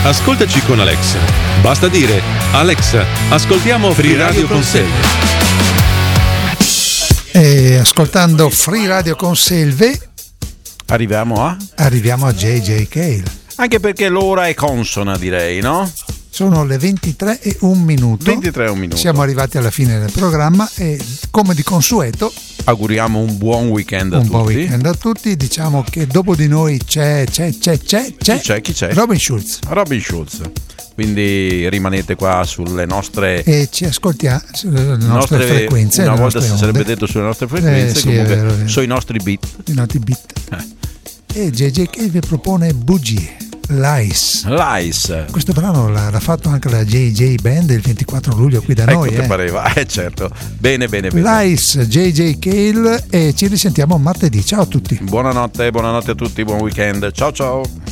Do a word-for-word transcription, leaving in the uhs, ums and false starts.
ascoltaci con Alexa. Basta dire: Alexa, ascoltiamo Free Radio con Selve. E ascoltando Free Radio con Selve arriviamo a? Arriviamo a J J Cale. Anche perché l'ora è consona, direi, no? Sono le ventitré e un minuto. ventitré e un minuto. Siamo arrivati alla fine del programma e, come di consueto, auguriamo un buon weekend a un tutti. buon weekend a tutti. Diciamo che dopo di noi c'è, c'è, c'è, c'è, c'è. Chi c'è? Chi c'è? Robin Schulz. Robin Schulz. Quindi rimanete qua sulle nostre e ci ascoltiamo sulle nostre, nostre frequenze. Una volta si sarebbe detto sulle nostre frequenze, eh, sì, comunque è vero, è vero. sui nostri beat. I nostri beat. Eh. E J J Cale vi propone Bugie. Lies. Lies. Questo brano l'ha, l'ha fatto anche la J J Band il ventiquattro luglio qui da ecco noi. Che eh. pareva, eh certo. Bene, bene, bene. Lies, J J Cale, e ci risentiamo martedì. Ciao a tutti. Buonanotte, buonanotte a tutti, buon weekend. Ciao ciao.